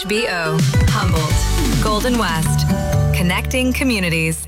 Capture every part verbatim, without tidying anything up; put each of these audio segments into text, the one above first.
H B O, Humboldt, Golden West, connecting communities.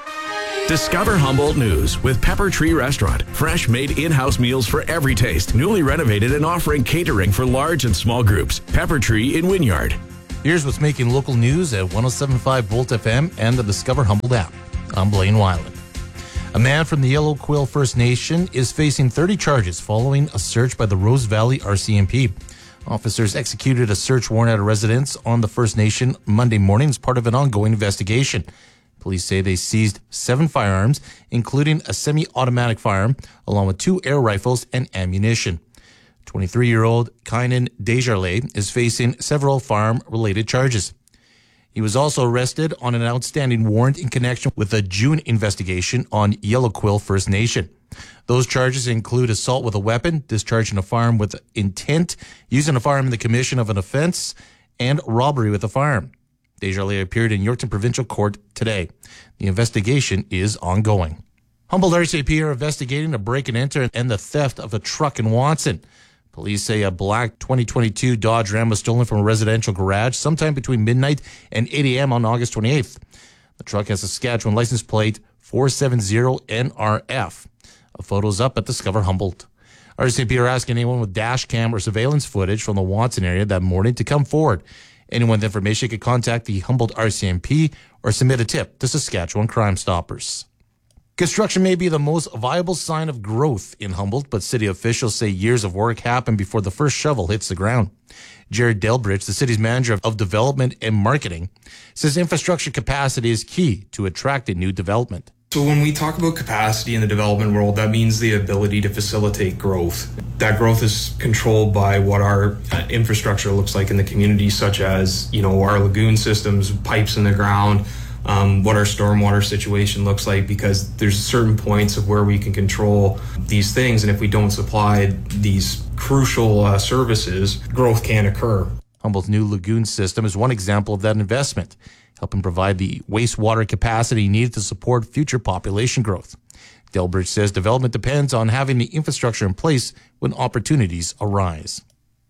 Discover Humboldt News with Pepper Tree Restaurant. Fresh made in-house meals for every taste. Newly renovated and offering catering for large and small groups. Pepper Tree in Wynyard. Here's what's making local news at one oh seven point five Volt F M and the Discover Humboldt app. I'm Blaine Weiland. A man from the Yellow Quill First Nation is facing thirty charges following a search by the Rose Valley R C M P. Officers executed a search warrant at a residence on the First Nation Monday morning as part of an ongoing investigation. Police say they seized seven firearms, including a semi-automatic firearm, along with two air rifles and ammunition. twenty-three-year-old Kynan Desjardins is facing several firearm-related charges. He was also arrested on an outstanding warrant in connection with a June investigation on Yellow Quill First Nation. Those charges include assault with a weapon, discharging a firearm with intent, using a firearm in the commission of an offense, and robbery with a firearm. Desjardins appeared in Yorkton Provincial Court today. The investigation is ongoing. Humboldt R C M P are investigating a break and enter and the theft of a truck in Watson. Police say a black twenty twenty-two Dodge Ram was stolen from a residential garage sometime between midnight and eight a.m. on August twenty-eighth. The truck has a Saskatchewan license plate four seventy N R F. A photo's up at Discover Humboldt. R C M P are asking anyone with dash cam or surveillance footage from the Watson area that morning to come forward. Anyone with information can contact the Humboldt R C M P or submit a tip to Saskatchewan Crime Stoppers. Construction may be the most viable sign of growth in Humboldt, but city officials say years of work happen before the first shovel hits the ground. Jared Delbridge, the city's manager of development and marketing, says infrastructure capacity is key to attracting new development. So when we talk about capacity in the development world, that means the ability to facilitate growth. That growth is controlled by what our uh, infrastructure looks like in the community, such as, you know, our lagoon systems, pipes in the ground, um, what our stormwater situation looks like, because there's certain points of where we can control these things. And if we don't supply these crucial uh, services, growth can't occur. Humboldt's new lagoon system is one example of that investment, helping provide the wastewater capacity needed to support future population growth. Delbridge says development depends on having the infrastructure in place when opportunities arise.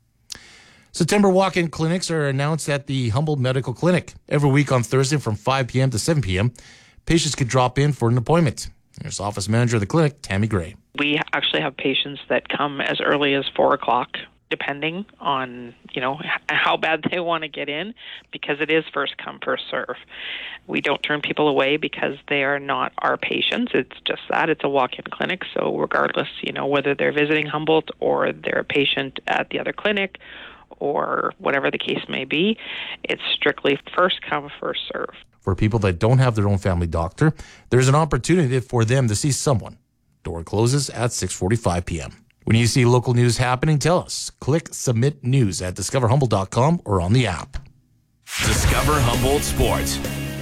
September walk-in clinics are announced at the Humboldt Medical Clinic. Every week on Thursday from five p.m. to seven p.m., patients could drop in for an appointment. Here's office manager of the clinic, Tammy Gray. We actually have patients that come as early as four o'clock, depending on, you know, how bad they want to get in, because it is first come, first serve. We don't turn people away because they are not our patients. It's just that. It's a walk-in clinic. So regardless, you know, whether they're visiting Humboldt or they're a patient at the other clinic or whatever the case may be, it's strictly first come, first serve. For people that don't have their own family doctor, there's an opportunity for them to see someone. Door closes at six forty-five p.m. When you see local news happening, tell us. Click Submit News at discover humboldt dot com or on the app. Discover Humboldt Sports.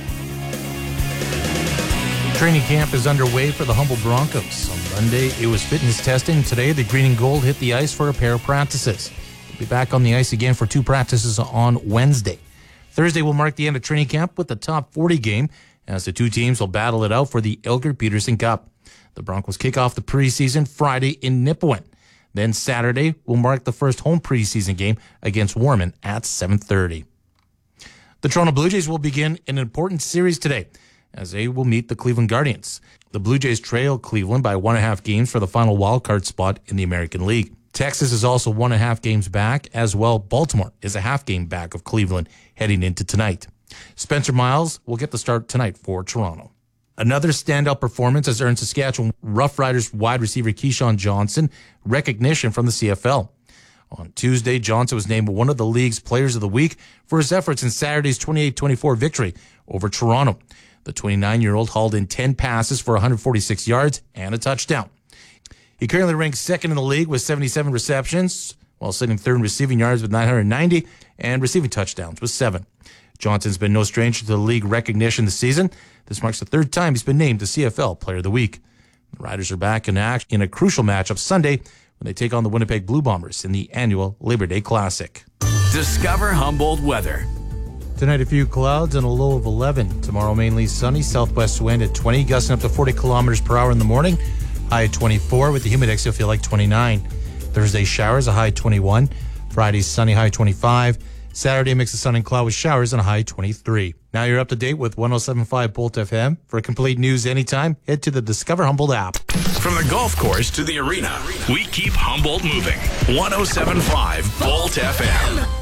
Training camp is underway for the Humboldt Broncos. On Monday, it was fitness testing. Today, the green and gold hit the ice for a pair of practices. They'll be back on the ice again for two practices on Wednesday. Thursday will mark the end of training camp with the top forty game, as the two teams will battle it out for the Elgar Peterson Cup. The Broncos kick off the preseason Friday in Nipawin. Then Saturday will mark the first home preseason game against Warman at seven thirty. The Toronto Blue Jays will begin an important series today as they will meet the Cleveland Guardians. The Blue Jays trail Cleveland by one and a half games for the final wildcard spot in the American League. Texas is also one and a half games back as well. Baltimore is a half game back of Cleveland heading into tonight. Spencer Miles will get the start tonight for Toronto. Another standout performance has earned Saskatchewan Roughriders wide receiver Keyshawn Johnson recognition from the C F L. On Tuesday, Johnson was named one of the league's Players of the Week for his efforts in Saturday's twenty-eight twenty-four victory over Toronto. The twenty-nine-year-old hauled in ten passes for one hundred forty-six yards and a touchdown. He currently ranks second in the league with seventy-seven receptions, while sitting third in receiving yards with nine hundred ninety and receiving touchdowns with seven. Johnson's been no stranger to the league recognition this season. This marks the third time he's been named the C F L Player of the Week. The Riders are back in action in a crucial matchup Sunday when they take on the Winnipeg Blue Bombers in the annual Labor Day Classic. Discover Humboldt weather. Tonight, a few clouds and a low of eleven. Tomorrow, mainly sunny, southwest wind at twenty, gusting up to forty kilometers per hour in the morning. High at twenty-four. With the humidex, you'll feel like twenty-nine. Thursday, showers, a high twenty-one. Friday, sunny, high twenty-five. Saturday, mix of sun and cloud with showers and a high twenty-three. Now you're up to date with one oh seven point five Bolt F M. For complete news anytime, head to the Discover Humboldt app. From the golf course to the arena, we keep Humboldt moving. one oh seven point five Bolt F M.